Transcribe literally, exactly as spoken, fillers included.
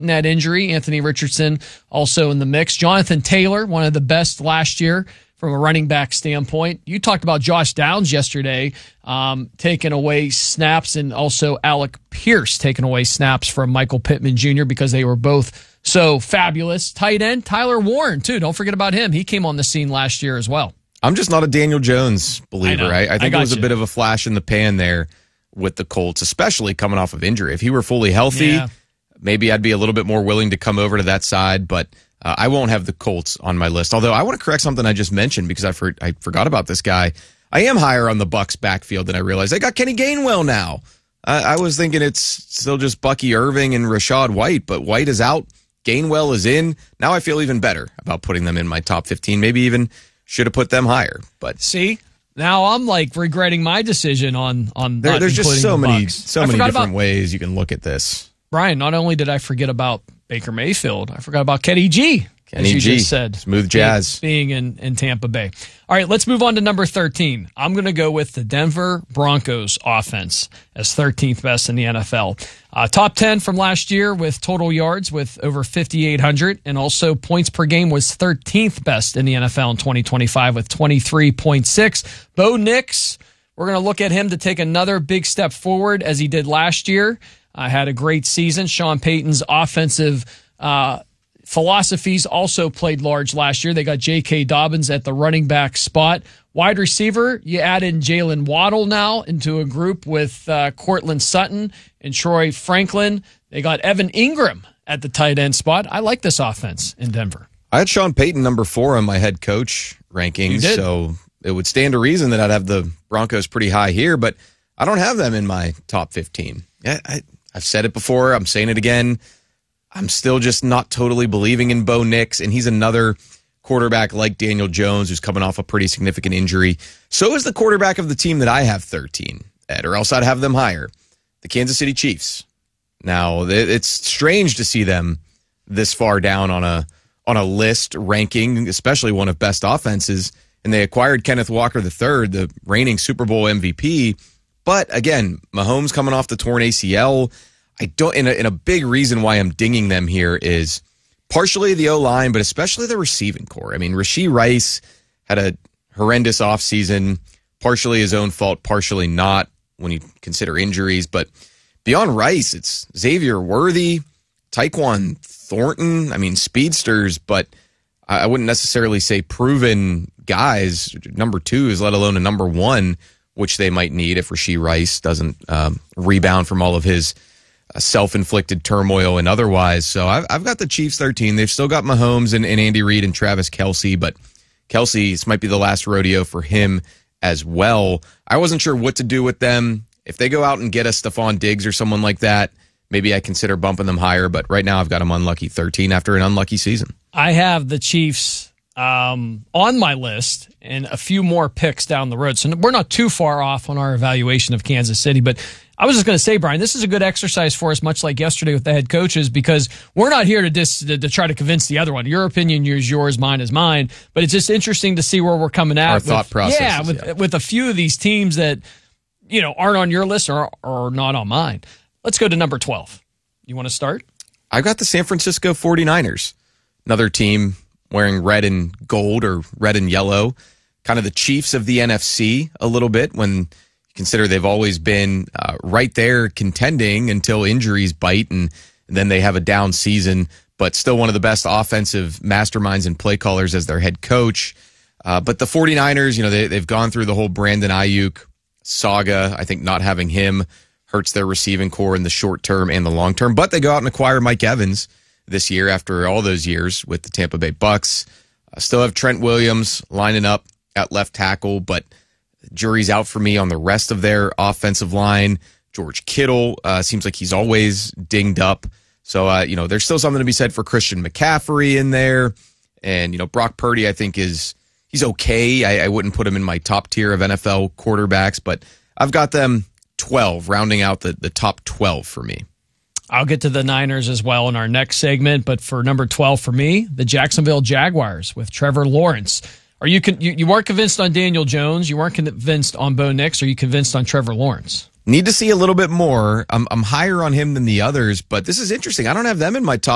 in that injury. Anthony Richardson also in the mix. Jonathan Taylor, one of the best last year from a running back standpoint. You talked about Josh Downs yesterday, um, taking away snaps, and also Alec Pierce taking away snaps from Michael Pittman Junior because they were both so fabulous. Tight end, Tyler Warren, too. Don't forget about him. He came on the scene last year as well. I'm just not a Daniel Jones believer. I, I, I think I it was you. a bit of a flash in the pan there with the Colts, especially coming off of injury. If he were fully healthy, yeah. maybe I'd be a little bit more willing to come over to that side, but uh, I won't have the Colts on my list. Although I want to correct something I just mentioned because I, for, I forgot about this guy. I am higher on the Bucs backfield than I realized. They got Kenny Gainwell now. I, I was thinking it's still just Bucky Irving and Rashad White, but White is out. Gainwell is in. Now I feel even better about putting them in my top fifteen, maybe even should have put them higher. But see, now I'm like regretting my decision on on. There, not there's just so the many, Bucs. so I many different about, ways you can look at this. Brian, not only did I forget about Baker Mayfield, I forgot about Kenny G. Kenny as you G. just said, Smooth jazz being, being in in Tampa Bay. All right, let's move on to number thirteen. I'm going to go with the Denver Broncos offense as thirteenth best in the N F L. Uh, top ten from last year with total yards with over fifty-eight hundred, and also points per game was thirteenth best in the N F L in twenty twenty-five with twenty-three point six. Bo Nix, we're going to look at him to take another big step forward as he did last year. I uh, had a great season. Sean Payton's offensive uh, philosophies also played large last year. They got J K. Dobbins at the running back spot. Wide receiver, you add in Jalen Waddle now into a group with uh, Cortland Sutton and Troy Franklin. They got Evan Ingram at the tight end spot. I like this offense in Denver. I had Sean Payton number four on my head coach rankings, so it would stand to reason that I'd have the Broncos pretty high here, but I don't have them in my top fifteen. I, I, I've said it before. I'm saying it again. I'm still just not totally believing in Bo Nix, and he's another quarterback like Daniel Jones who's coming off a pretty significant injury. So is the quarterback of the team that I have thirteen, Ed, or else I'd have them higher, the Kansas City Chiefs. Now, it's strange to see them this far down on a on a list ranking, especially one of best offenses, and they acquired Kenneth Walker the third, the reigning Super Bowl M V P. But again, Mahomes coming off the torn A C L. I don't, and a, and a big reason why I'm dinging them here is partially the O-line, but especially the receiving core. I mean, Rashee Rice had a horrendous offseason, partially his own fault, partially not when you consider injuries. But beyond Rice, it's Xavier Worthy, Tyquan Thornton. I mean, speedsters, but I wouldn't necessarily say proven guys. Number two is let alone a number one, which they might need if Rashee Rice doesn't um, rebound from all of his uh, self-inflicted turmoil and otherwise. So I've, I've got the Chiefs thirteen. They've still got Mahomes and, and Andy Reid and Travis Kelce, but Kelce, this might be the last rodeo for him as well. I wasn't sure what to do with them. If they go out and get a Stephon Diggs or someone like that, maybe I consider bumping them higher, but right now I've got them unlucky thirteen after an unlucky season. I have the Chiefs um, on my list and a few more picks down the road. So we're not too far off on our evaluation of Kansas City, but I was just going to say, Brian, this is a good exercise for us, much like yesterday with the head coaches, because we're not here to, dis- to, to try to convince the other one. Your opinion is yours, mine is mine, but it's just interesting to see where we're coming at. Our with, thought process. Yeah, with, yeah. with a few of these teams that, you know, aren't on your list or, or not on mine. Let's go to number twelve. You want to start? I got the San Francisco forty-niners, another team wearing red and gold or red and yellow, kind of the Chiefs of the N F C a little bit when you consider they've always been uh, right there contending until injuries bite and, and then they have a down season, but still one of the best offensive masterminds and play callers as their head coach. Uh, but the forty-niners, you know, they, they've gone through the whole Brandon Ayuk saga. I think not having him hurts their receiving core in the short term and the long term, but they go out and acquire Mike Evans this year after all those years with the Tampa Bay Bucks. Uh, still have Trent Williams lining up at left tackle, but jury's out for me on the rest of their offensive line. George Kittle uh, seems like he's always dinged up. So, uh, you know, there's still something to be said for Christian McCaffrey in there. And, you know, Brock Purdy, I think is, he's okay. I, I wouldn't put him in my top tier of N F L quarterbacks, but I've got them twelve, rounding out the, the top twelve for me. I'll get to the Niners as well in our next segment, but for number twelve for me, the Jacksonville Jaguars with Trevor Lawrence. Are you con- you, you weren't convinced on Daniel Jones, you weren't convinced on Bo Nix, are you convinced on Trevor Lawrence? Need to see a little bit more. I'm, I'm higher on him than the others, but this is interesting. I don't have them in my top